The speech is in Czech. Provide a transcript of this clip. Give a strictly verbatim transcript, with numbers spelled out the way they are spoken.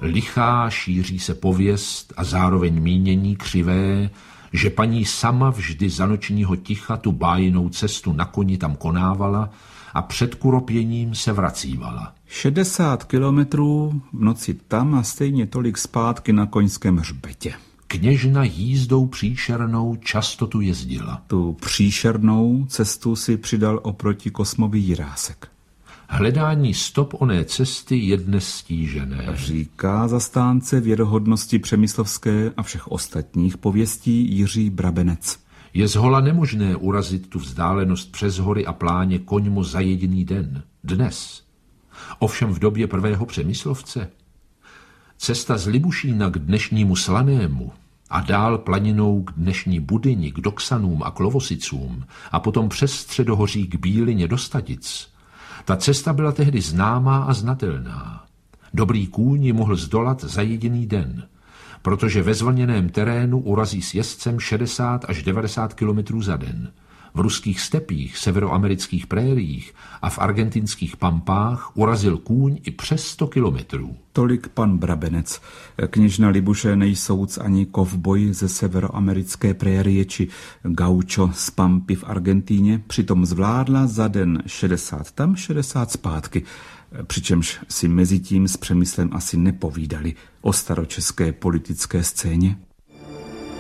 Lichá šíří se pověst a zároveň mínění křivé, že paní sama vždy za nočního ticha tu bájnou cestu na koni tam konávala a před kuropěním se vracívala. šedesát kilometrů v noci tam a stejně tolik zpátky na koňském hřbetě. Kněžna jízdou příšernou často tu jezdila. Tu příšernou cestu si přidal oproti Kosmovi Jirásek. Hledání stop oné cesty je dnes stížené. Říká zastánce věrohodnosti přemyslovské a všech ostatních pověstí Jiří Brabenec. Je zhola nemožné urazit tu vzdálenost přes hory a pláně koňmo za jediný den. Dnes. Ovšem v době prvého přemyslovce. Cesta z Libušína k dnešnímu Slanému a dál planinou k dnešní Budyni, k Doksanům a Klovosicům a potom přes Středohoří k Bílině do Stadic. Ta cesta byla tehdy známá a znatelná. Dobrý kůň ji mohl zdolat za jediný den, protože ve zvlněném terénu urazí s jezdcem šedesát až devadesát kilometrů za den. V ruských stepích, severoamerických prériích a v argentinských pampách urazil kůň i přes sto kilometrů. Tolik pan Brabenec. Kněžna Libuše nejsouc ani kovboj ze severoamerické prérie či gaucho z Pampy v Argentíně přitom zvládla za den šedesát tam, šedesát zpátky, přičemž si mezi tím s Přemyslem asi nepovídali o staročeské politické scéně.